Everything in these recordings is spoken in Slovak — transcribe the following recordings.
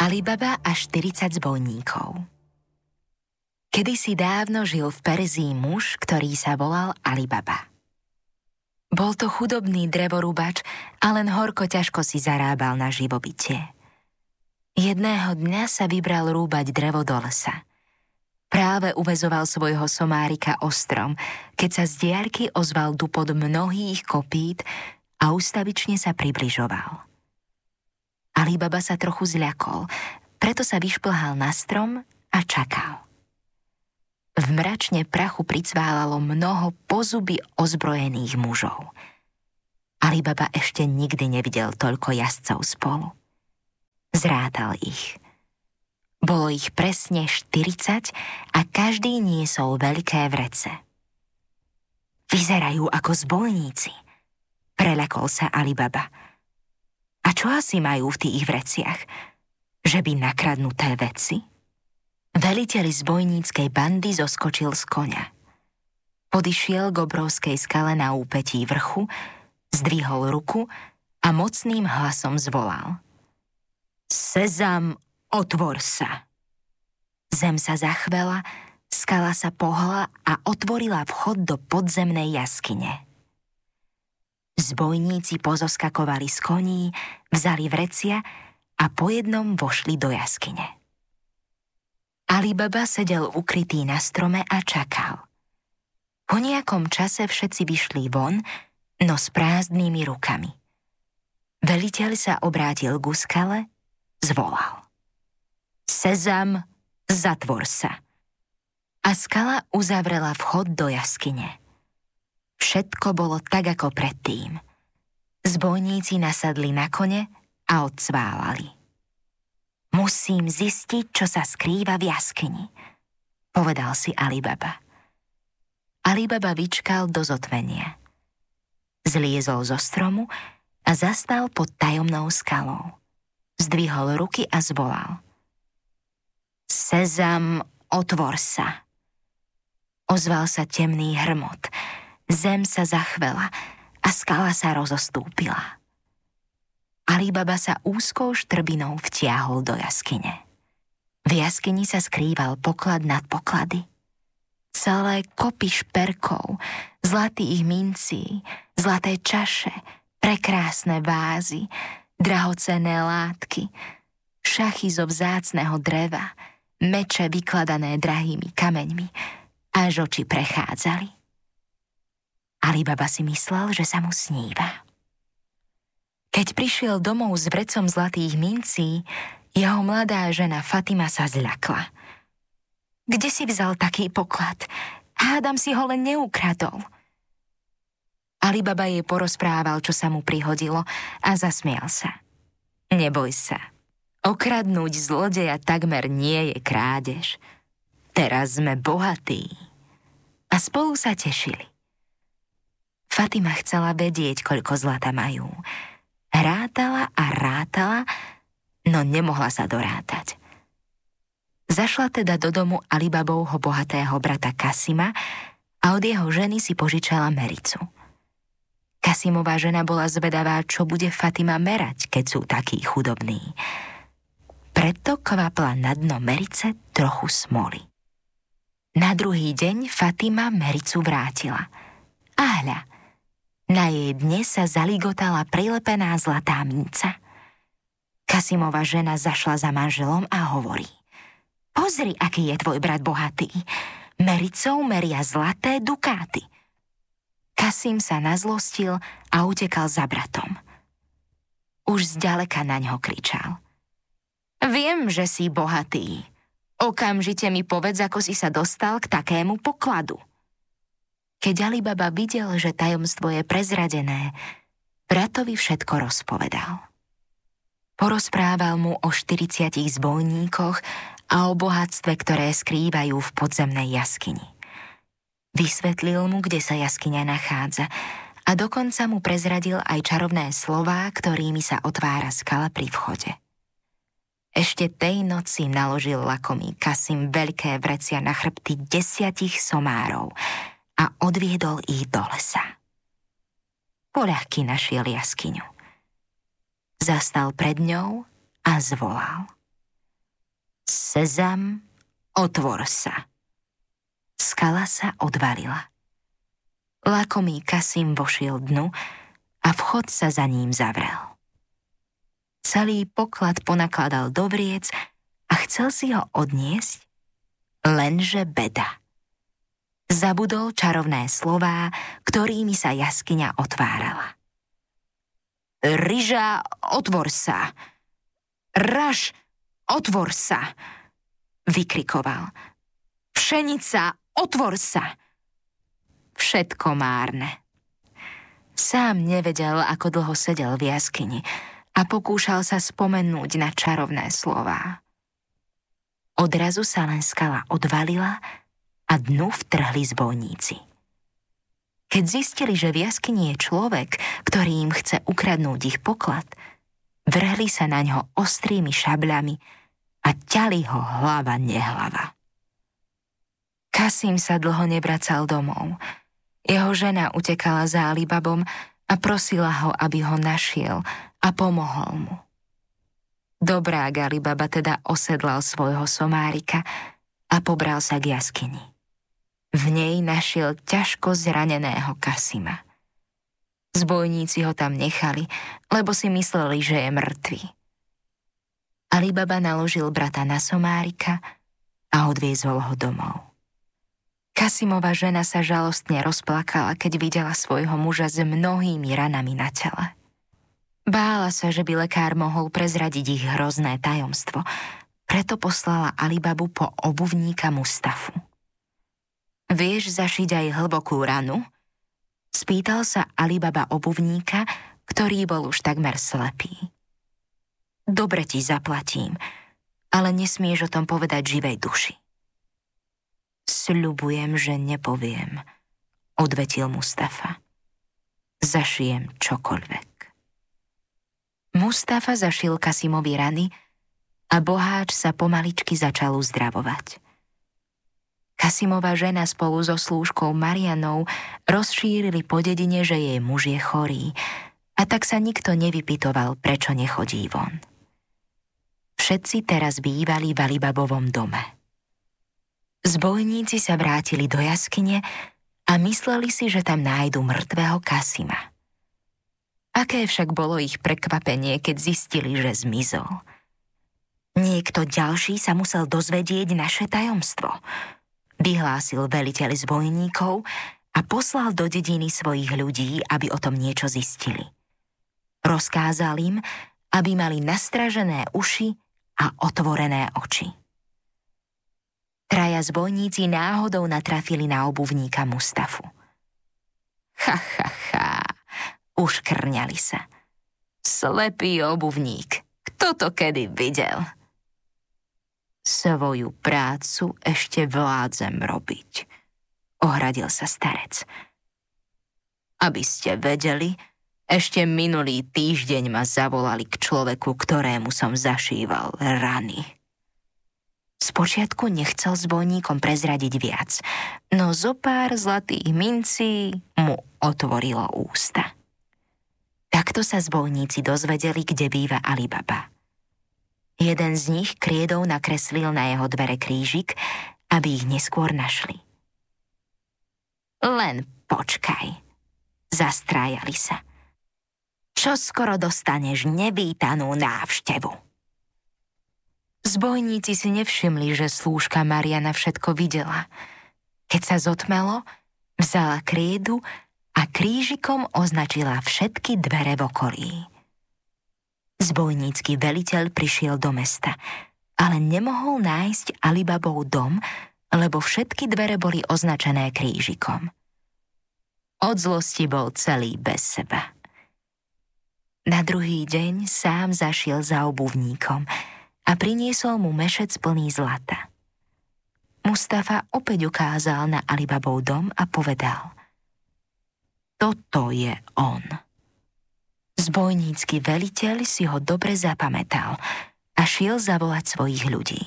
Alibaba a 40 zbojníkov. Kedysi dávno žil v Perzii muž, ktorý sa volal Alibaba. Bol to chudobný drevorúbač a len horko ťažko si zarábal na živobytie. Jedného dňa sa vybral rúbať drevo do lesa. Práve uväzoval svojho somárika ostrom, keď sa z diaľky ozval dupot mnohých kopít a ustavične sa približoval. Alibaba sa trochu zľakol, preto sa vyšplhal na strom a čakal. V mračne prachu pricválalo mnoho pozuby ozbrojených mužov. Alibaba ešte nikdy nevidel toľko jazdcov spolu. Zrátal ich. Bolo ich presne 40 a každý niesol veľké vrece. Vyzerajú ako zbojníci, preľakol sa Alibaba. A čo asi majú v tých vreciach? Že by nakradnuté veci? Veliteľ zbojníckej bandy zoskočil z koňa. Podišiel k obrovskej skale na úpetí vrchu, zdvihol ruku a mocným hlasom zvolal: Sezam, otvor sa! Zem sa zachvela, skala sa pohla a otvorila vchod do podzemnej jaskyne. Zbojníci pozoskakovali z koní, vzali vrecia a po jednom vošli do jaskyne. Alibaba sedel ukrytý na strome a čakal. Po nejakom čase všetci vyšli von, no s prázdnymi rukami. Veliteľ sa obrátil ku skale, zvolal: Sezam, zatvor sa! A skala uzavrela vchod do jaskyne. Všetko bolo tak, ako predtým. Zbojníci nasadli na kone a odsválali. Musím zistiť, čo sa skrýva v jaskyni, povedal si Alibaba. Alibaba vyčkal do zotmenia. Zliezol zo stromu a zastal pod tajomnou skalou. Zdvihol ruky a zvolal: Sezam, otvor sa! Ozval sa temný hrmot. Zem sa zachvela a skala sa rozostúpila. Alibaba sa úzkou štrbinou vtiahol do jaskyne. V jaskyni sa skrýval poklad nad poklady. Celé kopy šperkov, zlatých mincí, zlaté čaše, prekrásne vázy, drahocenné látky, šachy zo vzácneho dreva, meče vykladané drahými kameňmi, až oči prechádzali. Alibaba si myslel, že sa mu sníva. Keď prišiel domov s vrecom zlatých mincí, jeho mladá žena Fatima sa zľakla. Kde si vzal taký poklad? Hádam si ho len neukradol. Alibaba jej porozprával, čo sa mu prihodilo, a zasmial sa. Neboj sa. Okradnúť zlodeja takmer nie je krádež. Teraz sme bohatí. A spolu sa tešili. Fatima chcela vedieť, koľko zlata majú. Rátala a rátala, no nemohla sa dorátať. Zašla teda do domu Alibabovho bohatého brata Kasima a od jeho ženy si požičala mericu. Kasimová žena bola zvedavá, čo bude Fatima merať, keď sú takí chudobní. Preto kvapla na dno merice trochu smoly. Na druhý deň Fatima mericu vrátila. A hľa, na jej dne sa zaligotala prilepená zlatá minca. Kasimova žena zašla za manželom a hovorí: Pozri, aký je tvoj brat bohatý. Mericou meria zlaté dukáty. Kasim sa nazlostil a utekal za bratom. Už zďaleka naňho kričal: Viem, že si bohatý. Okamžite mi povedz, ako si sa dostal k takému pokladu. Keď Alibaba videl, že tajomstvo je prezradené, bratovi všetko rozpovedal. Porozprával mu o 40 zbojníkoch a o bohatstve, ktoré skrývajú v podzemnej jaskyni. Vysvetlil mu, kde sa jaskyňa nachádza, a dokonca mu prezradil aj čarovné slová, ktorými sa otvára skala pri vchode. Ešte tej noci naložil lakomý Kasim veľké vrecia na chrbty 10 somárov a odviedol ich do lesa. Poľahky našiel jaskyňu. Zastal pred ňou a zvolal: Sezam, otvor sa. Skala sa odvalila. Lakomý Kasim vošiel dnu a vchod sa za ním zavrel. Celý poklad ponakladal do vriec a chcel si ho odniesť, lenže beda. Zabudol čarovné slová, ktorými sa jaskyňa otvárala. Ryža, otvor sa! Raž, otvor sa! Vykrikoval. Pšenica, otvor sa! Všetko márne. Sám nevedel, ako dlho sedel v jaskyni a pokúšal sa spomenúť na čarovné slová. Odrazu sa len skala odvalila a dnu vtrhli zbojníci. Keď zistili, že v jaskyni je človek, ktorý im chce ukradnúť ich poklad, vrhli sa na ňo ostrými šabľami a ťali ho hlava nehlava. Kasim sa dlho nevracal domov. Jeho žena utekala za Alibabom a prosila ho, aby ho našiel a pomohol mu. Dobrák Alibaba teda osedlal svojho somárika a pobral sa k jaskyni. V nej našiel ťažko zraneného Kasima. Zbojníci ho tam nechali, lebo si mysleli, že je mŕtvý. Alibaba naložil brata na somárika a odviezol ho domov. Kasimova žena sa žalostne rozplakala, keď videla svojho muža s mnohými ranami na tele. Bála sa, že by lekár mohol prezradiť ich hrozné tajomstvo, preto poslala Alibabu po obuvníka Mustafu. Vieš zašiť aj hlbokú ranu? Spýtal sa Alibaba obuvníka, ktorý bol už takmer slepý. Dobre ti zaplatím, ale nesmieš o tom povedať živej duši. Sľubujem, že nepoviem, odvetil Mustafa. Zašijem čokoľvek. Mustafa zašil Kasimovi rany a boháč sa pomaličky začal uzdravovať. Kasimova žena spolu so slúžkou Marianou rozšírili po dedine, že jej muž je chorý, a tak sa nikto nevypytoval, prečo nechodí von. Všetci teraz bývali v Alibabovom dome. Zbojníci sa vrátili do jaskyne a mysleli si, že tam nájdu mŕtvého Kasima. Aké však bolo ich prekvapenie, keď zistili, že zmizol. Niekto ďalší sa musel dozvedieť naše tajomstvo, vyhlásil veliteľ zbojníkov a poslal do dediny svojich ľudí, aby o tom niečo zistili. Rozkázal im, aby mali nastražené uši a otvorené oči. Traja zbojníci náhodou natrafili na obuvníka Mustafu. Uškrňali sa. Slepý obuvník, kto to kedy videl? Svoju prácu ešte vládzem robiť, ohradil sa starec. Aby ste vedeli, ešte minulý týždeň ma zavolali k človeku, ktorému som zašíval rany. Spočiatku nechcel zbojníkom prezradiť viac, no zo pár zlatých mincí mu otvorilo ústa. Takto sa zbojníci dozvedeli, kde býva Alibaba. Jeden z nich kriedou nakreslil na jeho dvere krížik, aby ich neskôr našli. Len počkaj, zastrájali sa. Čoskoro dostaneš nevítanú návštevu. Zbojníci si nevšimli, že slúžka Mariana všetko videla. Keď sa zotmelo, vzala kriedu a krížikom označila všetky dvere v okolí. Zbojnícky veliteľ prišiel do mesta, ale nemohol nájsť Alibabov dom, lebo všetky dvere boli označené krížikom. Od zlosti bol celý bez seba. Na druhý deň sám zašiel za obuvníkom a priniesol mu mešec plný zlata. Mustafa opäť ukázal na Alibabov dom a povedal: Toto je on. Zbojnícky veliteľ si ho dobre zapamätal a šiel zavolať svojich ľudí.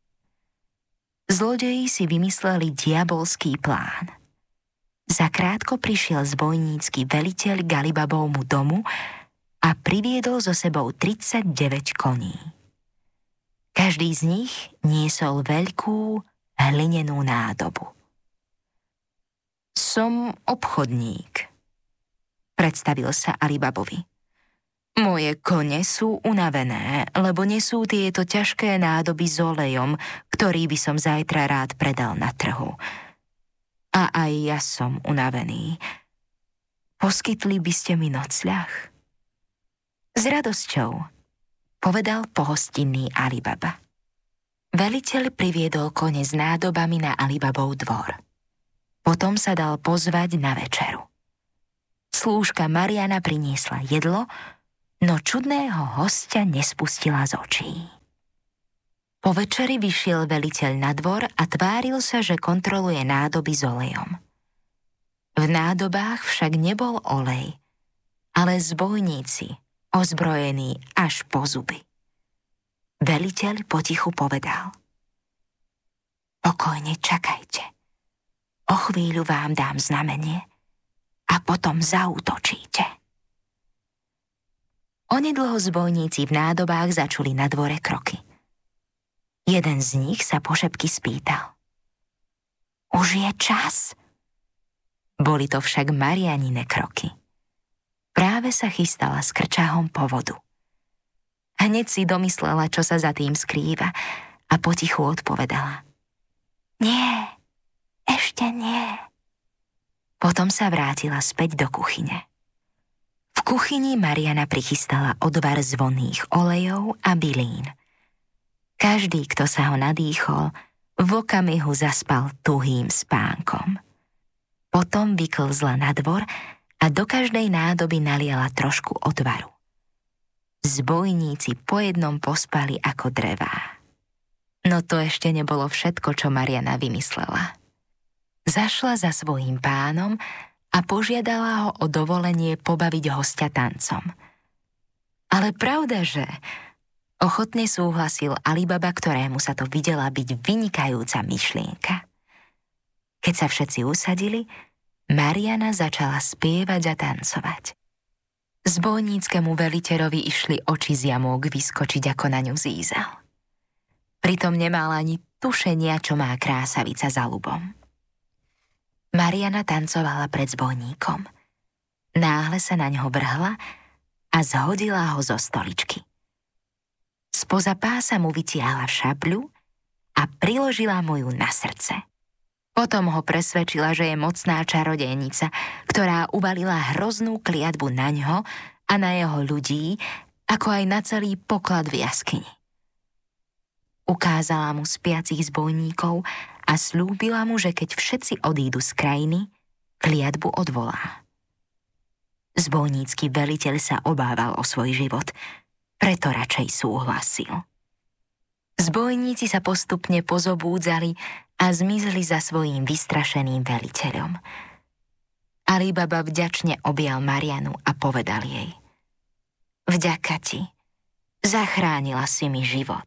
Zlodeji si vymysleli diabolský plán. Zakrátko prišiel zbojnícky veliteľ k Alibabovmu domu a priviedol so sebou 39 koní. Každý z nich niesol veľkú hlinenú nádobu. Som obchodník, predstavil sa Alibabovi. Moje kone sú unavené, lebo nesú tieto ťažké nádoby s olejom, ktorý by som zajtra rád predal na trhu. A aj ja som unavený. Poskytli by ste mi nocľah? S radosťou, povedal pohostinný Alibaba. Veliteľ priviedol kone s nádobami na Alibabov dvor. Potom sa dal pozvať na večeru. Slúžka Mariana priniesla jedlo, no čudného hostia nespustila z očí. Po večeri vyšiel veliteľ na dvor a tváril sa, že kontroluje nádoby s olejom. V nádobách však nebol olej, ale zbojníci, ozbrojení až po zuby. Veliteľ potichu povedal: Pokojne čakajte. O chvíľu vám dám znamenie a potom zaútočíte. Onedlho zbojníci v nádobách začuli na dvore kroky. Jeden z nich sa pošepky spýtal: Už je čas? Boli to však Marianine kroky. Práve sa chystala s krčáhom po vodu. Hneď si domyslela, čo sa za tým skrýva, a potichu odpovedala: Nie, ešte nie. Potom sa vrátila späť do kuchyne. V kuchyni Mariana prichystala odvar z vonných olejov a bylín. Každý, kto sa ho nadýchol, v okamihu zaspal tuhým spánkom. Potom vyklzla na dvor a do každej nádoby naliala trošku odvaru. Zbojníci po jednom pospali ako drevá. No to ešte nebolo všetko, čo Mariana vymyslela. Zašla za svojím pánom a požiadala ho o dovolenie pobaviť hostia tancom. Ale pravda, že ochotne súhlasil Alibaba, ktorému sa to videla byť vynikajúca myšlienka. Keď sa všetci usadili, Mariana začala spievať a tancovať. Zbojníckemu veliteľovi išli oči z jamôk vyskočiť, ako na ňu zízal. Pritom nemala ani tušenia, čo má krásavica za ľubom. Mariana tancovala pred zbojníkom. Náhle sa na ňo vrhla a zhodila ho zo stoličky. Spoza pása mu vytiahla šabľu a priložila mu ju na srdce. Potom ho presvedčila, že je mocná čarodejnica, ktorá uvalila hroznú kliatbu na ňo a na jeho ľudí, ako aj na celý poklad v jaskyni. Ukázala mu spiacich zbojníkov a slúbila mu, že keď všetci odídu z krajiny, kliatbu odvolá. Zbojnícky veliteľ sa obával o svoj život, preto radšej súhlasil. Zbojníci sa postupne pozobúdzali a zmizli za svojím vystrašeným veliteľom. Alibaba vďačne objal Marianu a povedal jej: Vďaka ti, zachránila si mi život.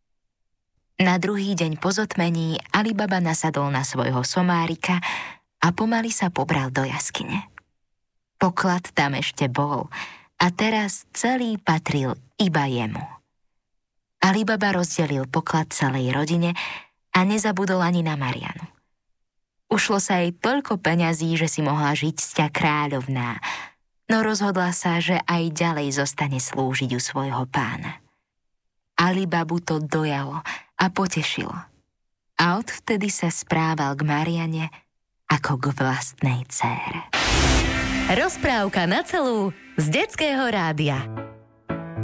Na druhý deň po zotmení Alibaba nasadol na svojho somárika a pomaly sa pobral do jaskyne. Poklad tam ešte bol a teraz celý patril iba jemu. Alibaba rozdelil poklad celej rodine a nezabudol ani na Marianu. Ušlo sa jej toľko peňazí, že si mohla žiť sťa kráľovná, no rozhodla sa, že aj ďalej zostane slúžiť u svojho pána. Alibabu to dojalo a potešilo. A odvtedy sa správal k Mariane ako k vlastnej dcére. Rozprávka na celú z Detského rádia.